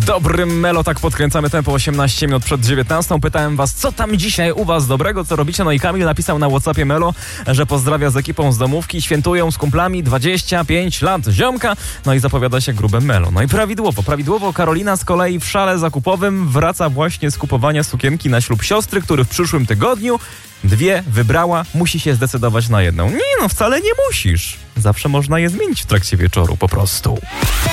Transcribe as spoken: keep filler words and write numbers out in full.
dobrym Melo, tak podkręcamy tempo osiemnaście minut przed dziewiętnastą. Pytałem was, co tam dzisiaj u was dobrego, co robicie? No i Kamil napisał na WhatsAppie Melo, że pozdrawia z ekipą z domówki, świętują z kumplami dwadzieścia pięć lat ziomka, no i zapowiada się grube Melo. No i prawidłowo, prawidłowo Karolina z kolei w szale zakupowym wraca właśnie z kupowania sukienki na ślub siostry, który w przyszłym tygodniu dwie wybrała, musi się zdecydować na jedną. Nie no, wcale nie musisz. Zawsze można je zmienić w trakcie wieczoru, po prostu.